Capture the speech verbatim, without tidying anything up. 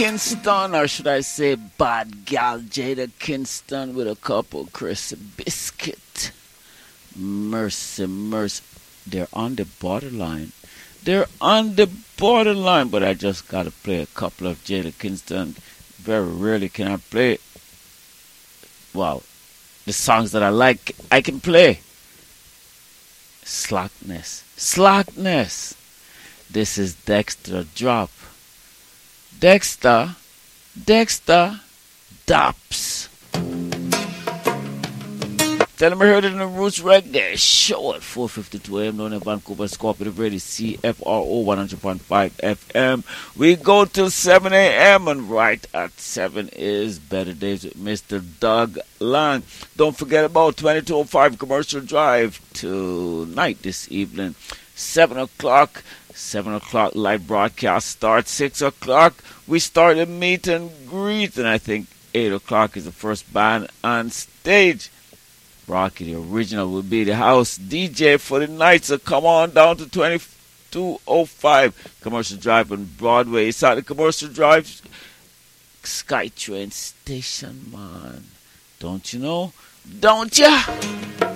Kingston, or should I say bad gal Jada Kingston with a couple Chris Biscuit. Mercy, mercy. They're on the borderline. They're on the borderline, but I just gotta play a couple of Jada Kingston. Very rarely can I play, well, the songs that I like, I can play. Slackness. Slackness. This is Dexter Drop. Dexter. Dexter Dops. Tell them I heard it in the Roots Reggae Show at four fifty-two a.m. known as Vancouver Scorpio Radio C F R O one hundred point five F M. We go till seven a.m. and right at seven is Better Days with Mister Doug Lang. Don't forget about twenty-two oh five Commercial Drive tonight, this evening. seven o'clock. seven o'clock live broadcast starts. six o'clock we start a meet and greet. And I think eight o'clock is the first band on stage. Rocky, the original, will be the house D J for the night. So come on down to twenty-two oh five Commercial Drive on Broadway. It's at the Commercial Drive SkyTrain station, man. Don't you know? Don't ya?